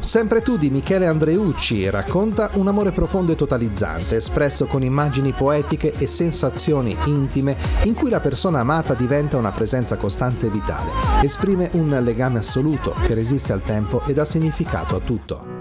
Sempre tu di Michele Andreucci racconta un amore profondo e totalizzante, espresso con immagini poetiche e sensazioni intime, in cui la persona amata diventa una presenza costante e vitale. Esprime un legame assoluto che resiste al tempo e dà significato a tutto.